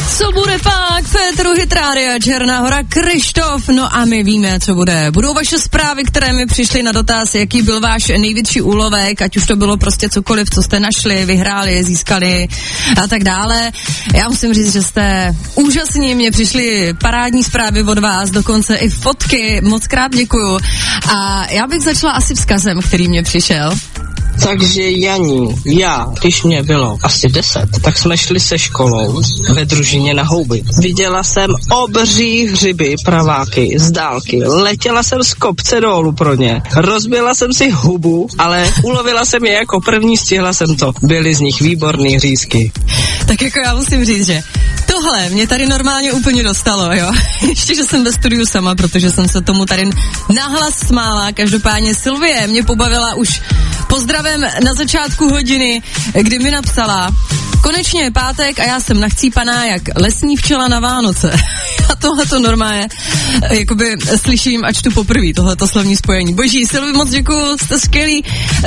Co bude pak? Féteru Hit Rádia, Černá Hora, Krištof. No a my víme, co bude. Budou vaše zprávy, které mi přišly na dotaz, jaký byl váš největší úlovek, ať už to bylo prostě cokoliv, co jste našli, vyhráli, získali a tak dále. Já musím říct, že jste úžasní, mně přišly parádní zprávy od vás, dokonce i fotky, moc krát děkuju. A já bych začala asi vzkazem, který mě přišel. Takže Janí, když mě bylo asi 10, tak jsme šli se školou ve družině na houby. Viděla jsem obří hřiby praváky z dálky, letěla jsem z kopce dolů pro ně, rozbila jsem si hubu, ale ulovila jsem je jako první, stihla jsem to. Byly z nich výborný hřízky. Tak jako já musím říct, že tohle mě tady normálně úplně dostalo, jo. Ještě, že jsem ve studiu sama, protože jsem se tomu tady nahlas smála. Každopádně Sylvie mě pobavila už pozdravem na začátku hodiny, kdy mi napsala: konečně je pátek a já jsem nachcípaná jak lesní včela na Vánoce. A tohleto normálně jakoby slyším a čtu poprvé, tohleto slovní spojení. Boží, Sylvie, moc děkuju, jste skvělý.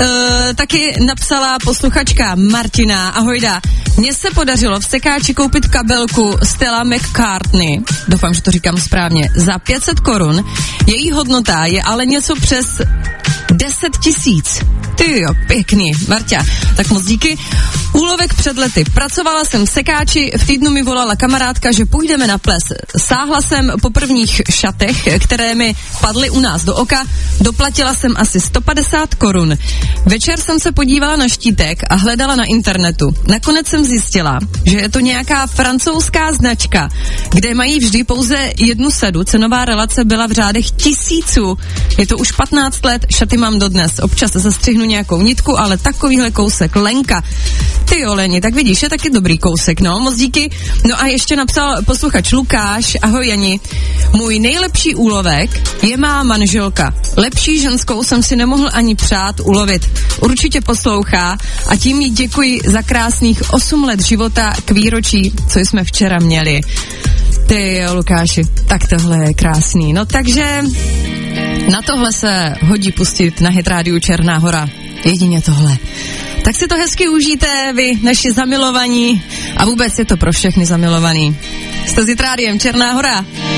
Taky napsala posluchačka Martina: ahojda, mně se podařilo v sekáči koupit kabelku Stella McCartney, doufám, že to říkám správně, za 500 korun. Její hodnota je ale něco přes 10 000. Ty jo, pěkný, Marťa, tak moc díky. Úlovek před lety. Pracovala jsem v sekáči, v týdnu mi volala kamarádka, že půjdeme na ples. Sáhla jsem po prvních šatech, které mi padly u nás do oka, doplatila jsem asi 150 korun. Večer jsem se podívala na štítek a hledala na internetu. Nakonec jsem zjistila, že je to nějaká francouzská značka, kde mají vždy pouze jednu sadu. Cenová relace byla v řádech 1000. Je to už 15 let, šaty mám dodnes. Občas zastřihnu nějakou nitku, ale takovýhle kousek. Lenka. Ty Oleni, tak vidíš, je taky dobrý kousek, no, moc díky. No a ještě napsal posluchač Lukáš: ahoj Jani, můj nejlepší úlovek je má manželka. Lepší ženskou jsem si nemohl ani přát ulovit. Určitě poslouchá a tím jí děkuji za krásných 8 let života k výročí, co jsme včera měli. Ty jo, Lukáši, tak tohle je krásný. No takže na tohle se hodí pustit na Hit Rádiu Černá Hora. Jedině tohle. Tak si to hezky užijte, vy, naši zamilovaní, a vůbec je to pro všechny zamilovaný. Jste s Hit Rádiem Černá Hora.